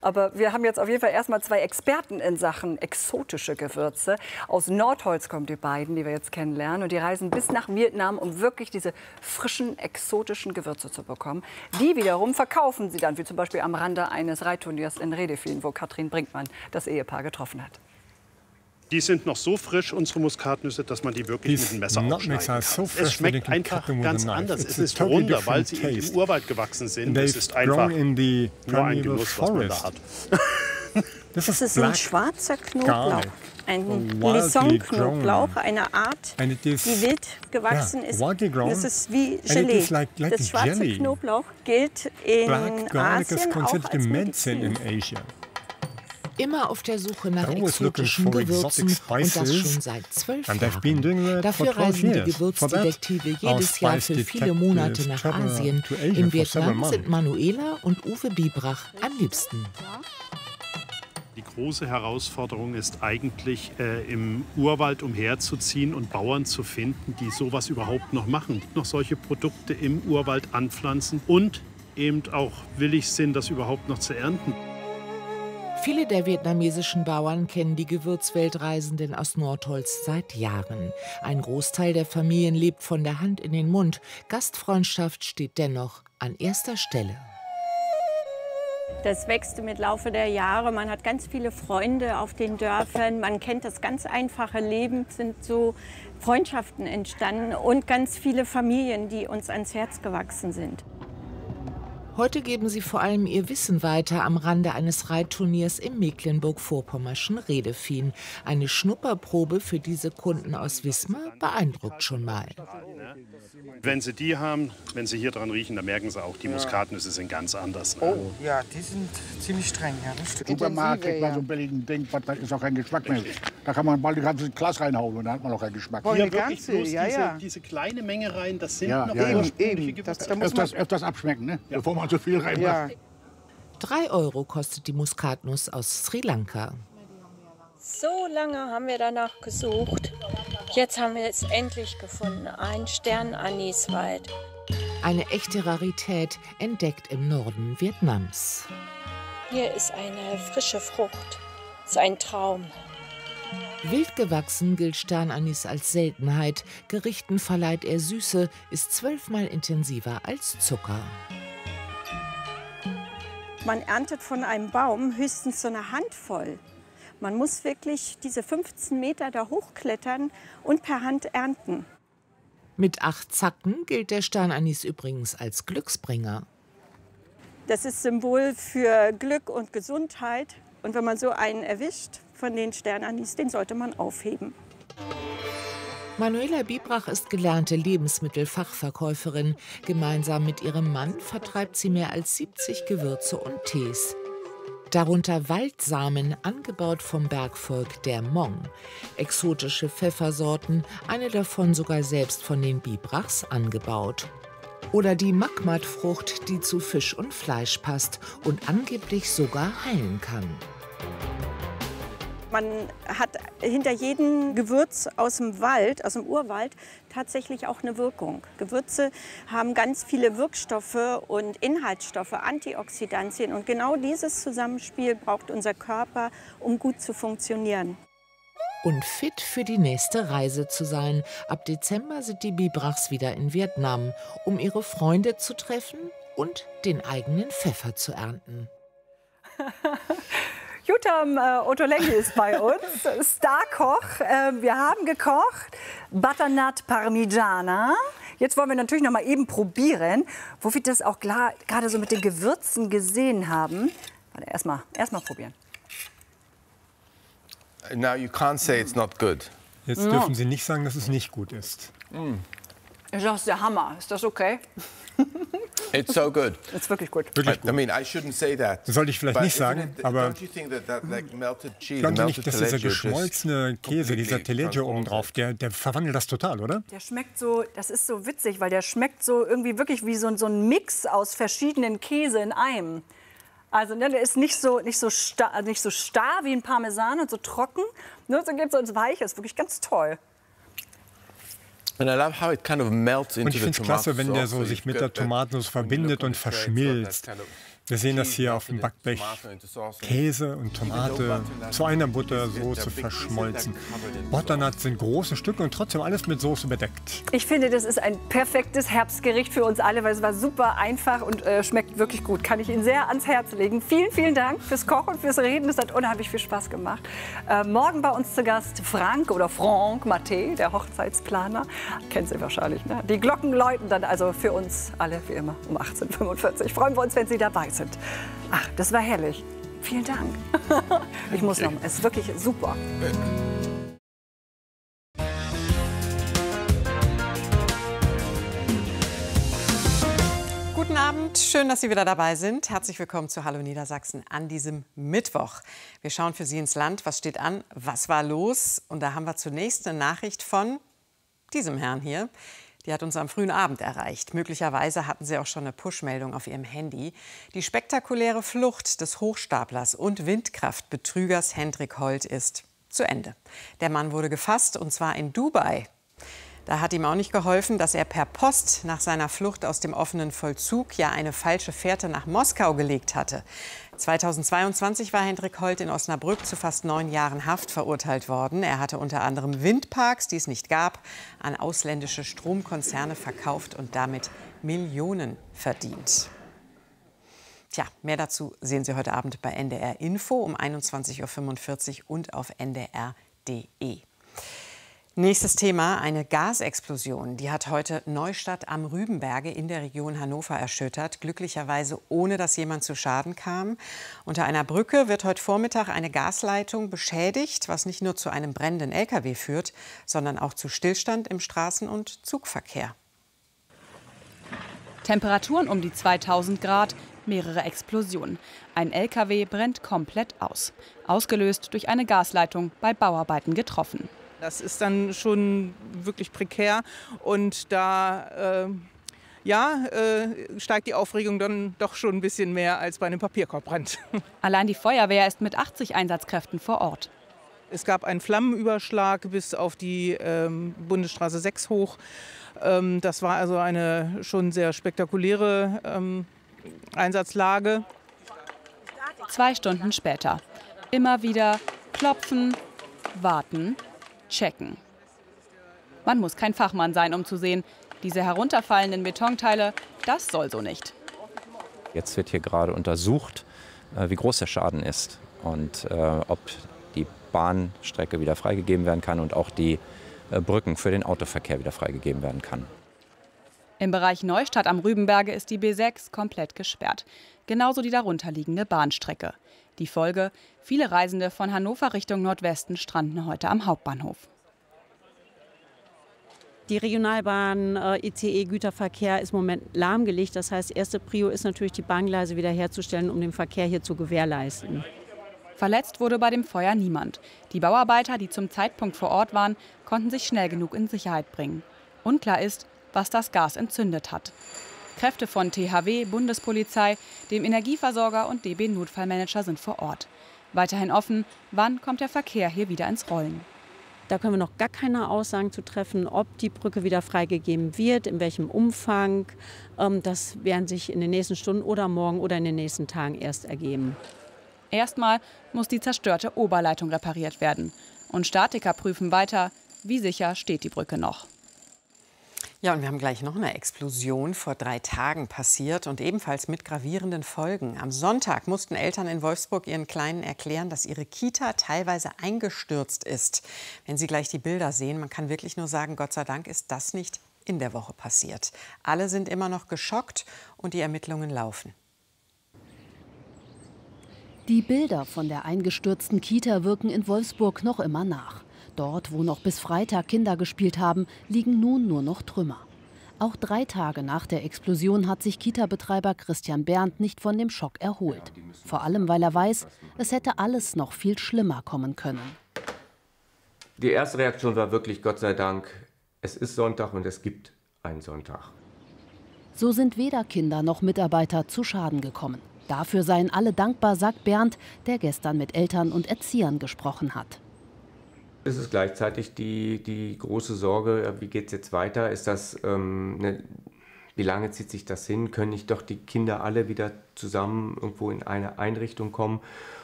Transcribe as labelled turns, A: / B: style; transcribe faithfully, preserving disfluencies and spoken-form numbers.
A: Aber wir haben jetzt auf jeden Fall erstmal zwei Experten in Sachen exotische Gewürze. Aus Nordholz kommen die beiden, die wir jetzt kennenlernen. Und die reisen bis nach Vietnam, um wirklich diese frischen, exotischen Gewürze zu bekommen. Die wiederum verkaufen sie dann, wie zum Beispiel am Rande eines Reitturniers in Redefin, wo Katrin Brinkmann das Ehepaar getroffen hat.
B: Die sind noch so frisch, unsere Muskatnüsse, dass man die wirklich mit dem Messer aufschneiden kann. So es schmeckt einfach ganz anders. Es ist runder, weil sie im Urwald gewachsen sind. Es ist einfach nur ein Genuss, was man da hat.
C: Das ist ein schwarzer Knoblauch, ein Lisson-Knoblauch, eine Art, die wild gewachsen ist. Das ist wie Gelee. Das schwarze Knoblauch gilt in Asien auch als Medizin.
D: Immer auf der Suche nach exotischen Gewürzen und das schon seit zwölf Jahren. Dafür reisen die Gewürzdetektive jedes Jahr für viele Monate nach Asien. In Vietnam sind Manuela und Uwe Biebrach am liebsten.
B: Die große Herausforderung ist eigentlich, äh, im Urwald umherzuziehen und Bauern zu finden, die sowas überhaupt noch machen. Noch solche Produkte im Urwald anpflanzen und eben auch willig sind, das überhaupt noch zu ernten.
D: Viele der vietnamesischen Bauern kennen die Gewürzweltreisenden aus Nordholz seit Jahren. Ein Großteil der Familien lebt von der Hand in den Mund. Gastfreundschaft steht dennoch an erster Stelle.
C: Das wächst mit Laufe der Jahre. Man hat ganz viele Freunde auf den Dörfern. Man kennt das ganz einfache Leben. Es sind so Freundschaften entstanden und ganz viele Familien, die uns ans Herz gewachsen sind.
D: Heute geben sie vor allem ihr Wissen weiter am Rande eines Reitturniers im Mecklenburg-Vorpommerschen Redefin. Eine Schnupperprobe für diese Kunden aus Wismar beeindruckt schon mal.
B: Wenn Sie die haben, wenn Sie hier dran riechen, dann merken Sie auch, die Muskatnüsse sind ganz anders. Ne?
E: Oh, ja, die sind ziemlich streng. Ja, das stimmt.
F: Supermarkt kriegt man so einen billigen Ding, da ist auch kein Geschmack mehr. Da kann man mal die ganze Glas reinhauen und dann hat man auch keinen Geschmack.
B: Hier die ganze, ja, ja. Diese, diese kleine Menge rein, das sind
F: ja,
B: noch
F: ja,
B: ursprüngliche
F: Gewürze. Das, da muss öfters, öfters abschmecken, ne? Ja. Bevor man so viel reinmacht. Ja.
D: Drei Euro kostet die Muskatnuss aus Sri Lanka.
C: So lange haben wir danach gesucht. Jetzt haben wir es endlich gefunden. Ein Sternaniswald.
D: Eine echte Rarität, entdeckt im Norden Vietnams.
C: Hier ist eine frische Frucht. Das ist ein Traum.
D: Wild gewachsen gilt Sternanis als Seltenheit. Gerichten verleiht er Süße, ist zwölfmal intensiver als Zucker.
C: Man erntet von einem Baum höchstens so eine Handvoll. Man muss wirklich diese fünfzehn Meter da hochklettern und per Hand ernten.
D: Mit acht Zacken gilt der Sternanis übrigens als Glücksbringer.
C: Das ist Symbol für Glück und Gesundheit. Und wenn man so einen erwischt von den Sternanis, den sollte man aufheben.
D: Manuela Biebrach ist gelernte Lebensmittelfachverkäuferin. Gemeinsam mit ihrem Mann vertreibt sie mehr als siebzig Gewürze und Tees. Darunter Waldsamen, angebaut vom Bergvolk der Hmong. Exotische Pfeffersorten, eine davon sogar selbst von den Biebrachs angebaut. Oder die Makmat-Frucht, die zu Fisch und Fleisch passt und angeblich sogar heilen kann.
C: Man hat hinter jedem Gewürz aus dem Wald, aus dem Urwald, tatsächlich auch eine Wirkung. Gewürze haben ganz viele Wirkstoffe und Inhaltsstoffe, Antioxidantien. Und genau dieses Zusammenspiel braucht unser Körper, um gut zu funktionieren.
D: Und fit für die nächste Reise zu sein. Ab Dezember sind die Biebrachs wieder in Vietnam, um ihre Freunde zu treffen und den eigenen Pfeffer zu ernten.
A: Jutam äh, Ottolenghi ist bei uns, Starkoch. Äh, wir haben gekocht Butternut Parmigiana. Jetzt wollen wir natürlich noch mal eben probieren, wo wir das auch gerade so mit den Gewürzen gesehen haben. Warte, erstmal erst mal probieren.
G: Now you can't say it's not good.
H: Jetzt dürfen Sie nicht sagen, dass es nicht gut ist.
A: Mm. Das ist der Hammer. Ist das okay?
G: It's so good.
A: Das ist wirklich gut.
H: Wirklich gut.
G: I mean, I shouldn't say that.
H: Das sollte ich vielleicht nicht sagen, aber
G: don't you think that that like melted cheese,
H: glauben Sie nicht,
G: melted
H: dass dieser
G: taleggio
H: geschmolzene Käse, dieser Taleggio oben drauf, der, der verwandelt das total, oder?
A: Der schmeckt so, das ist so witzig, weil der schmeckt so irgendwie wirklich wie so, so ein Mix aus verschiedenen Käse in einem. Also ne, der ist nicht so, nicht, so starr, nicht so starr wie ein Parmesan und so trocken, ne, so geht es ins Weiche, ist wirklich ganz toll.
G: And I love how it kind of melts into
H: und ich finde es klasse, wenn der so sich mit der Tomatensauce verbindet und verschmilzt. Wir sehen das hier auf dem Backblech. Käse und Tomate zu einer Buttersoße verschmolzen. Butternuts sind große Stücke und trotzdem alles mit Soße bedeckt.
A: Ich finde, das ist ein perfektes Herbstgericht für uns alle, weil es war super einfach und äh, schmeckt wirklich gut. Kann ich Ihnen sehr ans Herz legen. Vielen, vielen Dank fürs Kochen, fürs Reden. Es hat unheimlich viel Spaß gemacht. Äh, morgen bei uns zu Gast Frank oder Franck Maté, der Hochzeitsplaner. Kennen Sie wahrscheinlich, ne? Die Glocken läuten dann also für uns alle wie immer um achtzehn Uhr fünfundvierzig. Freuen wir uns, wenn Sie dabei sind. Ach, das war herrlich. Vielen Dank. Ich muss noch, es ist wirklich super.
I: Guten Abend, schön, dass Sie wieder dabei sind. Herzlich willkommen zu Hallo Niedersachsen an diesem Mittwoch. Wir schauen für Sie ins Land. Was steht an? Was war los? Und da haben wir zunächst eine Nachricht von diesem Herrn hier. Die hat uns am frühen Abend erreicht. Möglicherweise hatten Sie auch schon eine Push-Meldung auf Ihrem Handy. Die spektakuläre Flucht des Hochstaplers und Windkraftbetrügers Hendrik Holt ist zu Ende. Der Mann wurde gefasst, und zwar in Dubai. Da hat ihm auch nicht geholfen, dass er per Post nach seiner Flucht aus dem offenen Vollzug ja eine falsche Fährte nach Moskau gelegt hatte. zweitausendzweiundzwanzig war Hendrik Holt in Osnabrück zu fast neun Jahren Haft verurteilt worden. Er hatte unter anderem Windparks, die es nicht gab, an ausländische Stromkonzerne verkauft und damit Millionen verdient. Tja, mehr dazu sehen Sie heute Abend bei N D R Info um einundzwanzig Uhr fünfundvierzig und auf N D R punkt de. Nächstes Thema, eine Gasexplosion. Die hat heute Neustadt am Rübenberge in der Region Hannover erschüttert. Glücklicherweise ohne, dass jemand zu Schaden kam. Unter einer Brücke wird heute Vormittag eine Gasleitung beschädigt, was nicht nur zu einem brennenden L K W führt, sondern auch zu Stillstand im Straßen- und Zugverkehr.
J: Temperaturen um die zweitausend Grad, mehrere Explosionen. Ein L K W brennt komplett aus. Ausgelöst durch eine Gasleitung, bei Bauarbeiten getroffen.
K: Das ist dann schon wirklich prekär und da äh, ja, äh, steigt die Aufregung dann doch schon ein bisschen mehr als bei einem Papierkorbbrand.
J: Allein die Feuerwehr ist mit achtzig Einsatzkräften vor Ort.
K: Es gab einen Flammenüberschlag bis auf die ähm, Bundesstraße sechs hoch. Ähm, das war also eine schon sehr spektakuläre ähm, Einsatzlage.
J: Zwei Stunden später. Immer wieder klopfen, warten, checken. Man muss kein Fachmann sein, um zu sehen, diese herunterfallenden Betonteile, das soll so nicht.
L: Jetzt wird hier gerade untersucht, wie groß der Schaden ist und äh, ob die Bahnstrecke wieder freigegeben werden kann und auch die äh, Brücken für den Autoverkehr wieder freigegeben werden kann.
J: Im Bereich Neustadt am Rübenberge ist die B sechs komplett gesperrt. Genauso die darunterliegende Bahnstrecke. Die Folge: Viele Reisende von Hannover Richtung Nordwesten stranden heute am Hauptbahnhof.
M: Die Regionalbahn, äh, I C E-Güterverkehr ist im Moment lahmgelegt. Das heißt, erste Prio ist natürlich, die Bahngleise wiederherzustellen, um den Verkehr hier zu gewährleisten.
J: Verletzt wurde bei dem Feuer niemand. Die Bauarbeiter, die zum Zeitpunkt vor Ort waren, konnten sich schnell genug in Sicherheit bringen. Unklar ist, was das Gas entzündet hat. Kräfte von T H W, Bundespolizei, dem Energieversorger und D B Notfallmanager sind vor Ort. Weiterhin offen, wann kommt der Verkehr hier wieder ins Rollen.
M: Da können wir noch gar keine Aussagen zu treffen, ob die Brücke wieder freigegeben wird, in welchem Umfang. Das werden sich in den nächsten Stunden oder morgen oder in den nächsten Tagen erst ergeben.
J: Erstmal muss die zerstörte Oberleitung repariert werden. Und Statiker prüfen weiter, wie sicher steht die Brücke noch.
I: Ja, und wir haben gleich noch eine Explosion vor drei Tagen passiert und ebenfalls mit gravierenden Folgen. Am Sonntag mussten Eltern in Wolfsburg ihren Kleinen erklären, dass ihre Kita teilweise eingestürzt ist. Wenn Sie gleich die Bilder sehen, man kann wirklich nur sagen, Gott sei Dank ist das nicht in der Woche passiert. Alle sind immer noch geschockt und die Ermittlungen laufen.
N: Die Bilder von der eingestürzten Kita wirken in Wolfsburg noch immer nach. Dort, wo noch bis Freitag Kinder gespielt haben, liegen nun nur noch Trümmer. Auch drei Tage nach der Explosion hat sich Kita-Betreiber Christian Berndt nicht von dem Schock erholt. Vor allem, weil er weiß, es hätte alles noch viel schlimmer kommen können.
O: Die erste Reaktion war wirklich, Gott sei Dank, es ist Sonntag und es gibt einen Sonntag.
N: So sind weder Kinder noch Mitarbeiter zu Schaden gekommen. Dafür seien alle dankbar, sagt Berndt, der gestern mit Eltern und Erziehern gesprochen hat.
O: Es ist gleichzeitig die, die große Sorge, wie geht es jetzt weiter? Ist das ähm, eine Wie lange zieht sich das hin? Können nicht doch die Kinder alle wieder zusammen irgendwo in eine Einrichtung kommen?